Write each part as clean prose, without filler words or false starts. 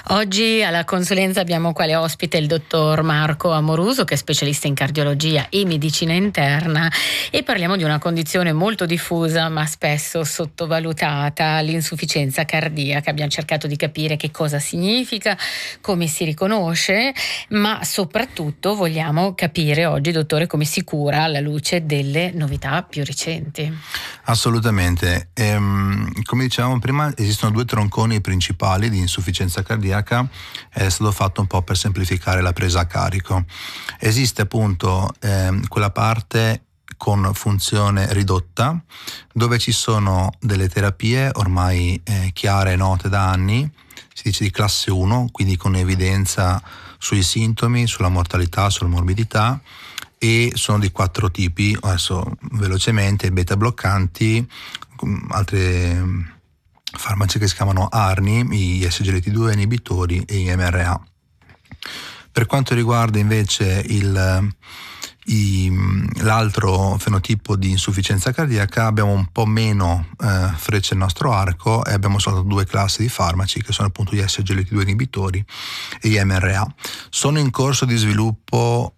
Oggi alla consulenza abbiamo quale ospite il dottor Marco Amoruso, che è specialista in cardiologia e medicina interna, e parliamo di una condizione molto diffusa ma spesso sottovalutata, l'insufficienza cardiaca. Abbiamo cercato di capire che cosa significa, come si riconosce, ma soprattutto vogliamo capire oggi, dottore, come si cura alla luce delle novità più recenti. Assolutamente. Come dicevamo prima, esistono due tronconi principali di insufficienza cardiaca. È stato fatto un po' per semplificare la presa a carico. Esiste appunto quella parte con funzione ridotta, dove ci sono delle terapie ormai chiare e note da anni, si dice di classe 1, quindi con evidenza sui sintomi, sulla mortalità, sulla morbidità, e sono di 4 tipi. Adesso velocemente: beta bloccanti, altri farmaci che si chiamano ARNI, gli SGLT2 inibitori e gli MRA. Per quanto riguarda invece l'altro fenotipo di insufficienza cardiaca, abbiamo un po' meno frecce nel nostro arco e abbiamo soltanto 2 classi di farmaci, che sono appunto gli SGLT2 inibitori e gli MRA. Sono in corso di sviluppo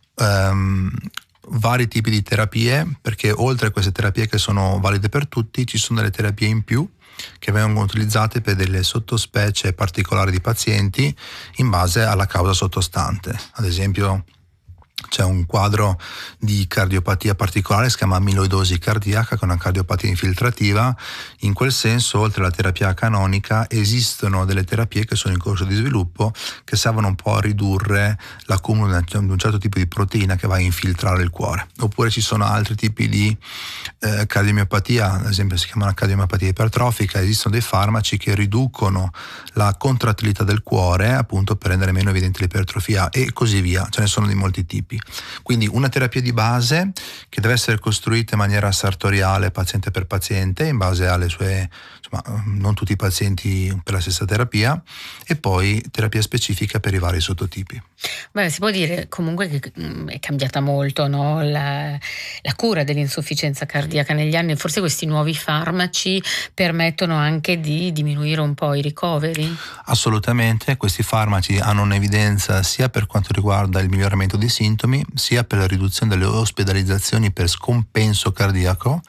vari tipi di terapie, perché oltre a queste terapie che sono valide per tutti, ci sono delle terapie in più che vengono utilizzate per delle sottospecie particolari di pazienti in base alla causa sottostante. Ad esempio, c'è un quadro di cardiopatia particolare che si chiama amiloidosi cardiaca, che è una cardiopatia infiltrativa. In quel senso, oltre alla terapia canonica, esistono delle terapie che sono in corso di sviluppo, che servono un po' a ridurre l'accumulo di un certo tipo di proteina che va a infiltrare il cuore. Oppure ci sono altri tipi di cardiomiopatia, ad esempio si chiama la cardiomiopatia ipertrofica. Esistono dei farmaci che riducono la contrattilità del cuore, appunto per rendere meno evidente l'ipertrofia, e così via. Ce ne sono di molti tipi. Quindi una terapia di base che deve essere costruita in maniera sartoriale, paziente per paziente, in base alle sue, non tutti i pazienti per la stessa terapia, e poi terapia specifica per i vari sottotipi. Beh, si può dire comunque che è cambiata molto, no? La cura dell'insufficienza cardiaca negli anni. Forse questi nuovi farmaci permettono anche di diminuire un po' i ricoveri? Assolutamente, questi farmaci hanno un'evidenza sia per quanto riguarda il miglioramento dei sintomi, sia per la riduzione delle ospedalizzazioni per scompenso cardiaco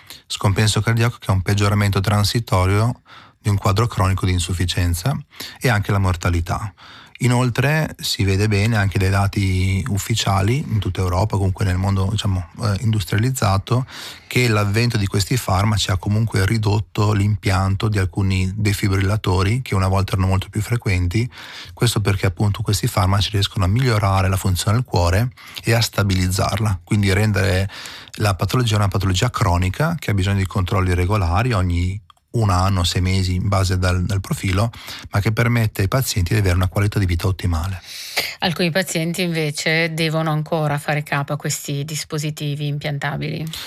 che è un peggioramento transitorio di un quadro cronico di insufficienza, e anche la mortalità. Inoltre si vede bene anche dai dati ufficiali in tutta Europa, comunque nel mondo industrializzato, che l'avvento di questi farmaci ha comunque ridotto l'impianto di alcuni defibrillatori che una volta erano molto più frequenti. Questo perché appunto questi farmaci riescono a migliorare la funzione del cuore e a stabilizzarla, quindi rendere la patologia una patologia cronica che ha bisogno di controlli regolari ogni 1 anno, 6 mesi, in base dal profilo, ma che permette ai pazienti di avere una qualità di vita ottimale. Alcuni pazienti invece devono ancora fare capo a questi dispositivi impiantabili.